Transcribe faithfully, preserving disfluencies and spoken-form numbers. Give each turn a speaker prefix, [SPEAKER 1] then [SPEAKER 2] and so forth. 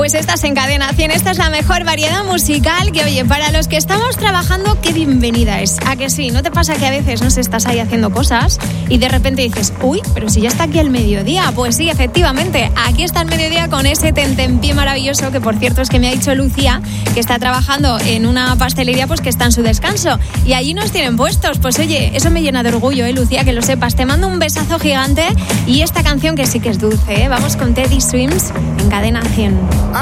[SPEAKER 1] Pues estás en Cadena cien, esta es la mejor variedad musical que, oye, para los que estamos trabajando, qué bienvenida es. ¿A que sí? ¿No te pasa que a veces no sé, estás ahí haciendo cosas y de repente dices, uy, pero si ya está aquí el mediodía? Pues sí, efectivamente, aquí está el mediodía con ese tentempié maravilloso, que por cierto es que me ha dicho Lucía, que está trabajando en una pastelería, pues que está en su descanso. Y allí nos tienen puestos. Pues oye, eso me llena de orgullo, ¿eh, Lucía? Que lo sepas. Te mando un besazo gigante y esta canción que sí que es dulce, ¿eh? Vamos con Teddy Swims en Cadena cien.